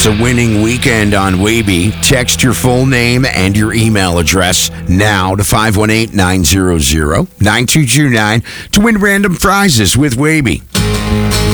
It's a winning weekend on Weeby. Text your full name and your email address now to 518-900-9229 to win random prizes with Weeby.